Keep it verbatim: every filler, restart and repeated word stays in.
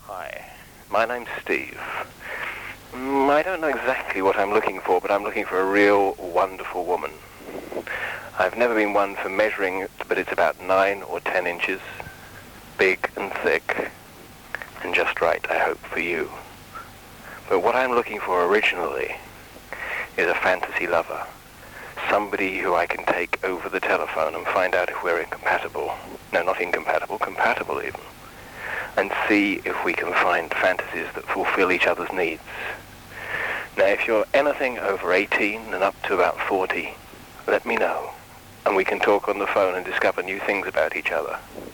Hi, my name's Steve. Mm, I don't know exactly what I'm looking for, but I'm looking for a real wonderful woman. I've never been one for measuring, but it's about nine or ten inches, big and thick, and just right, I hope, for you. But what I'm looking for originally is a fantasy lover. Somebody who I can take over the telephone and find out if we're incompatible. No, not incompatible, compatible even. And see if we can find fantasies that fulfill each other's needs. Now, if you're anything over eighteen and up to about forty, let me know, and we can talk on the phone and discover new things about each other.